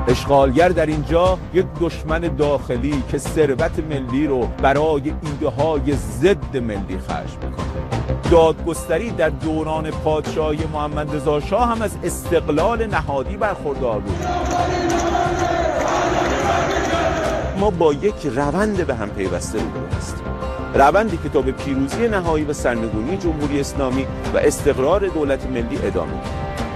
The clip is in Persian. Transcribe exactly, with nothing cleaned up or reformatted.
اشغالگر در اینجا یک دشمن داخلی که ثروت ملی رو برای ایده‌های ضد ملی خرج میکنه. دادگستری در دوران پادشاهی محمد رضا شاه هم از استقلال نهادی برخوردار بود. ما با یک روند به هم پیوسته روبرو هستیم، روندی که تا به پیروزی نهایی و سرنگونی جمهوری اسلامی و استقرار دولت ملی ادامه می‌یابد.